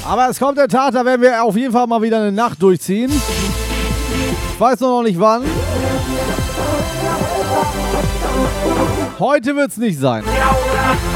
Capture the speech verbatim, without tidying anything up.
Aber es kommt der Tag, da werden wir auf jeden Fall mal wieder eine Nacht durchziehen. Ich weiß nur noch nicht wann. Heute wird es nicht sein.